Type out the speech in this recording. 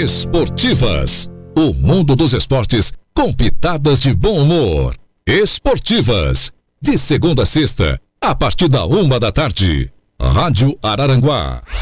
Esportivas, o mundo dos esportes com pitadas de bom humor. Esportivas, de segunda a sexta, a partir da 1 da tarde. Rádio Araranguá